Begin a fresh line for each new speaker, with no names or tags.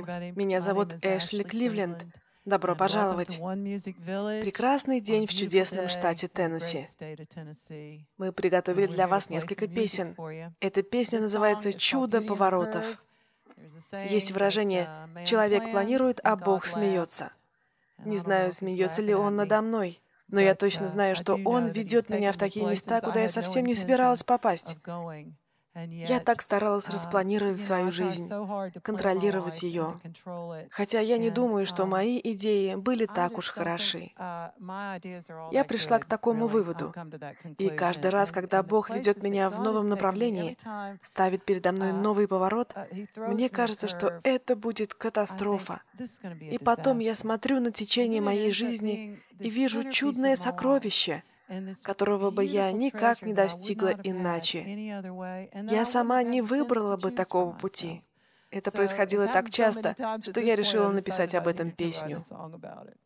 всем! Меня зовут Эшли Кливленд. Добро пожаловать! Прекрасный день в чудесном штате Теннесси. Мы приготовили для вас несколько песен. Эта песня называется «Чудо поворотов». Есть выражение «человек планирует, а Бог смеется». Не знаю, смеется ли Он надо мной, но я точно знаю, что Он ведет меня в такие места, куда я совсем не собиралась попасть. Я так старалась распланировать свою жизнь, контролировать ее. Хотя я не думаю, что мои идеи были так уж хороши. Я пришла к такому выводу. И каждый раз, когда Бог ведет меня в новом направлении, ставит передо мной новый поворот, мне кажется, что это будет катастрофа. И потом я смотрю на течение моей жизни и вижу чудное сокровище, которого бы я никак не достигла иначе. Я сама не выбрала бы такого пути. Это происходило так часто, что я решила написать об этом песню.